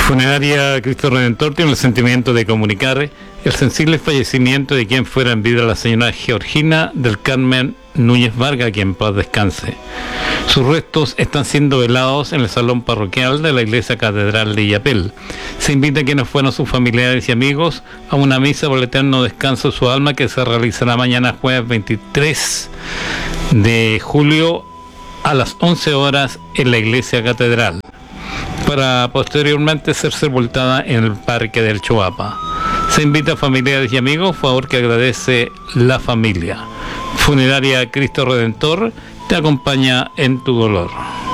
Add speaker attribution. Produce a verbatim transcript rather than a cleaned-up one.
Speaker 1: Funeraria Cristo Redentor tiene el sentimiento de comunicar el sensible fallecimiento de quien fuera en vida la señora Georgina del Carmen Núñez Vargas, quien en paz descanse. Sus restos están siendo velados en el salón parroquial de la Iglesia Catedral de Illapel. Se invita a quienes fueron sus familiares y amigos a una misa por el eterno descanso de su alma que se realizará mañana jueves veintitrés de julio a las once horas en la Iglesia Catedral, para posteriormente ser sepultada en el Parque del Choapa. Se invita a familiares y amigos, favor que agradece la familia. Funeraria Cristo Redentor te acompaña en tu dolor.